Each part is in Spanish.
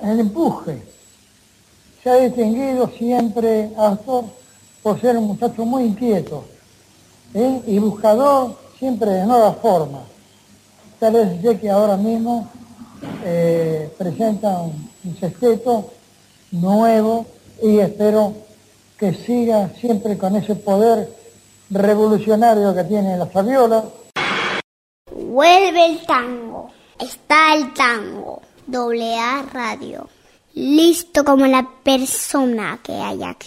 el empuje. Se ha distinguido siempre Astor por ser un muchacho muy inquieto y buscador siempre de nuevas formas. Tal vez sé que ahora mismo presenta un sexteto nuevo y espero que siga siempre con ese poder revolucionario que tiene la Fabiola. Vuelve el tango, está el tango, AA Radio, listo como la persona que hay aquí.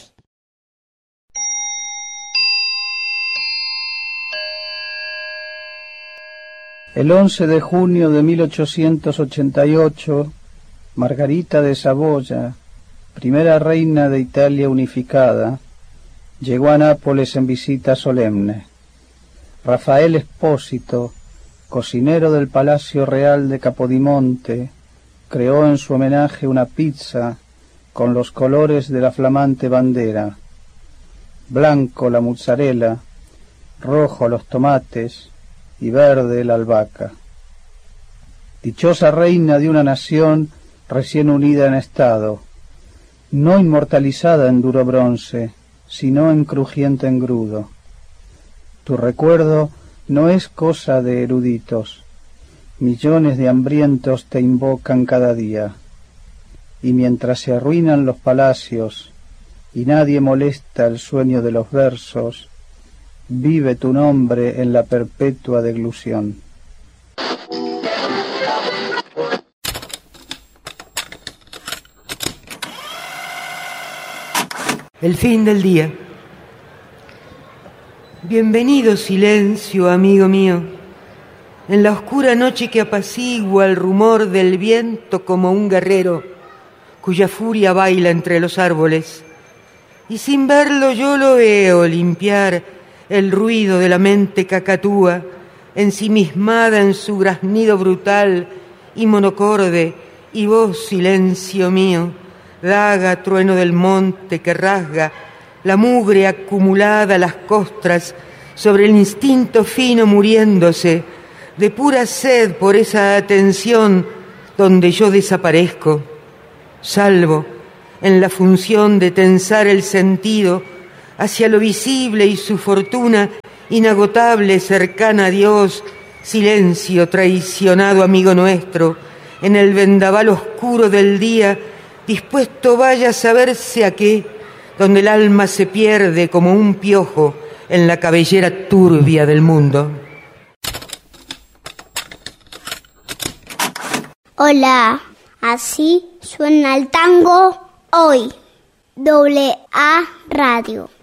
El 11 de junio de 1888, Margarita de Saboya, primera reina de Italia unificada, llegó a Nápoles en visita solemne. Rafael Espósito, cocinero del Palacio Real de Capodimonte, creó en su homenaje una pizza con los colores de la flamante bandera: blanco la mozzarella, rojo los tomates y verde la albahaca. Dichosa reina de una nación recién unida en estado, no inmortalizada en duro bronce, sino en crujiente engrudo. Tu recuerdo no es cosa de eruditos, millones de hambrientos te invocan cada día, y mientras se arruinan los palacios y nadie molesta el sueño de los versos, vive tu nombre en la perpetua deglución. El fin del día. Bienvenido silencio, amigo mío, en la oscura noche que apacigua el rumor del viento como un guerrero cuya furia baila entre los árboles, y sin verlo yo lo veo limpiar el ruido de la mente cacatúa, ensimismada en su graznido brutal y monocorde, y vos, silencio mío, daga, trueno del monte que rasga la mugre acumulada a las costras sobre el instinto fino muriéndose de pura sed por esa atención donde yo desaparezco, salvo en la función de tensar el sentido hacia lo visible y su fortuna inagotable cercana a Dios. Silencio traicionado, amigo nuestro, en el vendaval oscuro del día, dispuesto vaya a saberse a qué, donde el alma se pierde como un piojo en la cabellera turbia del mundo. Hola, así suena el tango hoy. AA Radio.